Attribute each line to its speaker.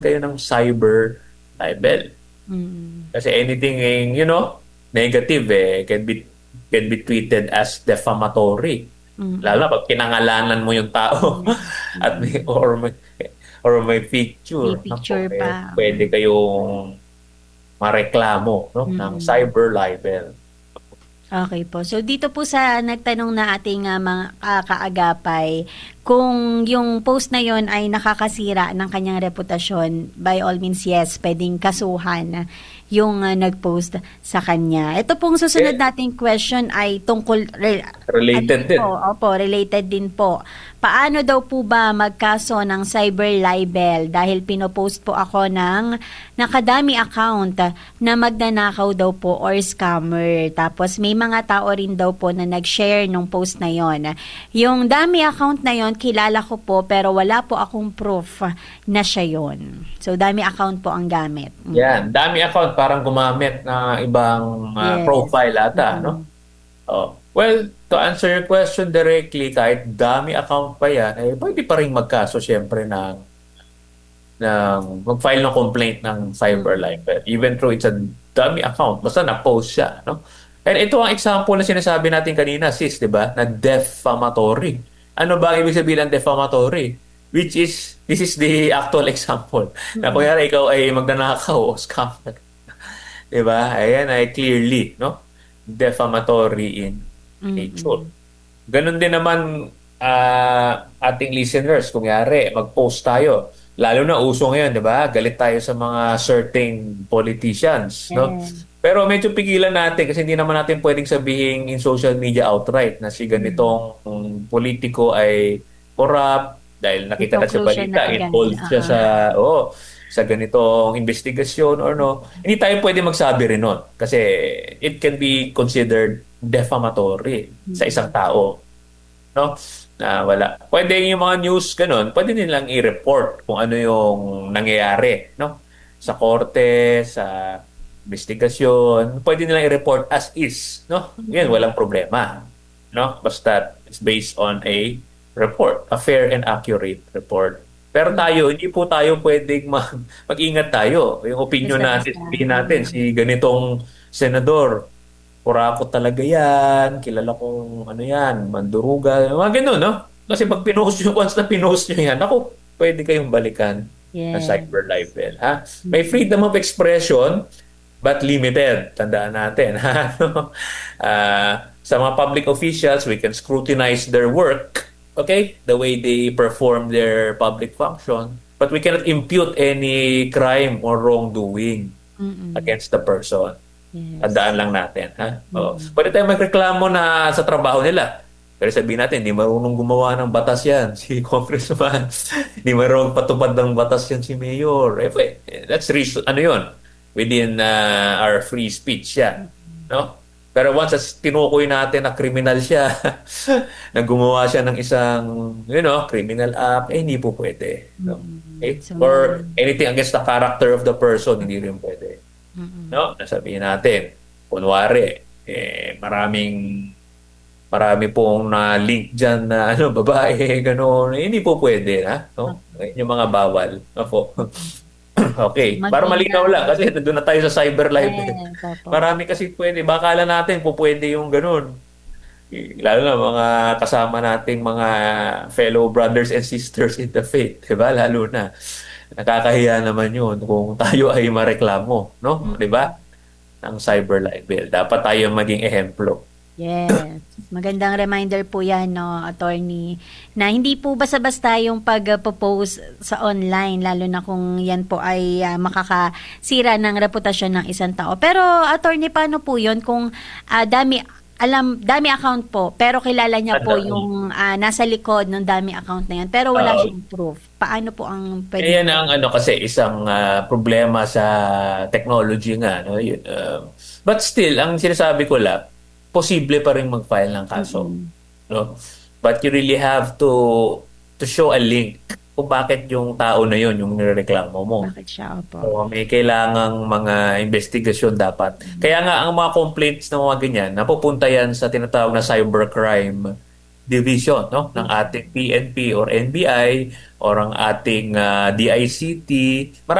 Speaker 1: kayo ng cyber libel.
Speaker 2: Mm.
Speaker 1: Kasi anything, negative can be treated as defamatory. Lalo
Speaker 2: Mm.
Speaker 1: na pag pinangalanan mo yung tao
Speaker 2: Yes.
Speaker 1: at may,
Speaker 2: Mm.
Speaker 1: or may
Speaker 2: May
Speaker 1: picture,
Speaker 2: picture pa.
Speaker 1: pwede kayong mareklamo, no, ng
Speaker 2: Mm.
Speaker 1: cyber libel.
Speaker 2: Okay po. So dito po sa nagtanong na ating mga kaagapay, kung yung post na yon ay nakakasira ng kanyang reputasyon, by all means yes, pwedeng kasuhan yung nag-post sa kanya. Ito pong susunod
Speaker 1: Yeah,
Speaker 2: nating question ay tungkol, ano
Speaker 1: related
Speaker 2: din
Speaker 1: din.
Speaker 2: po, opo, related din po. Paano daw po ba magkaso ng cyber libel dahil pinopost po ako ng nakadami account na magnanakaw daw po or scammer. Tapos may mga tao rin daw po na nag-share nung post na yon. Yung dami account na yon kilala ko po pero wala po akong proof na siya yon. So dami account po ang gamit.
Speaker 1: Yan, dami account parang gumamit na ibang
Speaker 2: Yes.
Speaker 1: profile ata, no?
Speaker 2: Mm-mm.
Speaker 1: Oh. Well, to answer your question directly, kahit dami account pa yan, pwede pa rin magkaso siyempre mag-file ng complaint ng cyber
Speaker 2: Mm-mm.
Speaker 1: libel. Even though it's a dummy account, basta na-post siya, no? And ito ang example na sinasabi natin kanina, sis, di ba? Na defamatory. Ano ba ang ibig sabihin ng defamatory? Which is, this is the actual example. Na
Speaker 2: Mm-mm.
Speaker 1: kunyari ikaw ay magnanakaw o scammer. Di ba? Ayan ay clearly, no? Defamatory in nature.
Speaker 2: Mm-mm.
Speaker 1: Ganon din naman ating listeners, kung yari, mag-post tayo. Lalo na uso ngayon, di ba? Galit tayo sa mga certain politicians, no?
Speaker 2: Yes.
Speaker 1: Pero medyo pigilan natin kasi hindi naman natin pwedeng sabihin in social media outright na si
Speaker 2: Mm.
Speaker 1: ganitong politiko ay corrupt dahil
Speaker 2: May
Speaker 1: nakita na sa
Speaker 2: conclusion na
Speaker 1: balita,
Speaker 2: agad.
Speaker 1: involved siya sa ganitong investigasyon or no. Hindi tayo pwede magsabi rin nun kasi it can be considered defamatory sa isang
Speaker 2: Mm-mm.
Speaker 1: tao, no? Na wala. Pwede yung mga news ganun, pwede nilang i-report kung ano yung nangyayari, no? Sa korte, sa investigasyon, pwede nilang i-report as is, no? Yan,
Speaker 2: Mm-mm.
Speaker 1: walang problema, no? Basta it's based on a report, a fair and accurate report. Pero tayo, hindi po tayo pwedeng mag-ingat tayo. Yung opinion natin,
Speaker 2: Basta-basta.
Speaker 1: sabihin natin, si ganitong senador, kurakot talaga yan, kilala kong ano yan, mandurugal, mga ganun, no? Kasi pag pinost nyo, once na pinost nyo yan, ako, pwede kayong balikan ng cyber
Speaker 2: Yes.
Speaker 1: libel, ha? May
Speaker 2: Mm-mm.
Speaker 1: freedom of expression, but limited. Tandaan natin, ha? Sa mga public officials, we can scrutinize their work, okay? The way they perform their public function, but we cannot impute any crime or wrongdoing
Speaker 2: Mm-mm.
Speaker 1: against the person.
Speaker 2: Yes.
Speaker 1: Tandaan lang natin, ha? Oo.
Speaker 2: Mm.
Speaker 1: Pwede tayong magreklamo na sa trabaho nila. Pero sabihin natin, hindi marunong gumawa ng batas yan, si congressman. Hindi marunong patupad ng batas yan, si mayor. That's reason, ano yun? Within our free speech yan. No? Pero once as tinukoy natin na criminal siya, na gumawa siya ng isang, criminal act, hindi po pwede. No?
Speaker 2: Mm.
Speaker 1: Okay?
Speaker 2: So,
Speaker 1: Or anything against the character of the person, hindi rin pwede.
Speaker 2: mm.
Speaker 1: No? Nasabihin natin, kunwari, marami pong na link diyan na ano babae gano'n, hindi po pwede na, no? Yung mga bawal. Opo.
Speaker 2: So,
Speaker 1: Okay, para
Speaker 2: maganda.
Speaker 1: malinaw lang kasi nandun na tayo sa cyber libel.
Speaker 2: Yes, opo.
Speaker 1: Marami kasi pwede, bakala natin po pwede yung gano'n. Lalo na mga kasama nating mga fellow brothers and sisters in the faith, 'di ba? Lalo na nakakahiya naman 'yun kung tayo ay mareklamo, no? 'Di
Speaker 2: Mm.
Speaker 1: ba? Ng cyber libel. Dapat tayo maging ehemplo.
Speaker 2: Yes. Magandang reminder po yan, no, attorney, na hindi po basta-basta yung pag-post sa online, lalo na kung yan po ay makakasira ng reputasyon ng isang tao. Pero, attorney, paano po yun kung dami account po, pero kilala niya po
Speaker 1: Ano?
Speaker 2: yung nasa likod ng dami account na yan, pero wala
Speaker 1: Uh,
Speaker 2: siyang proof. Paano po ang pwedeng
Speaker 1: Yan ang ano kasi isang problema sa technology nga, no? But still, ang sinasabi ko lang, posible pa rin mag-file ng kaso,
Speaker 2: mm
Speaker 1: no? But you really have to show a link kung bakit yung tao na yun yung nirereklamo mo.
Speaker 2: bakit siya, opo.
Speaker 1: So, may kailangang mga investigasyon dapat. Kaya nga ang mga complaints ng mga ganyan, napupunta yan sa tinatawag na cybercrime division, no, ng ating PNP or NBI or ang ating DICT.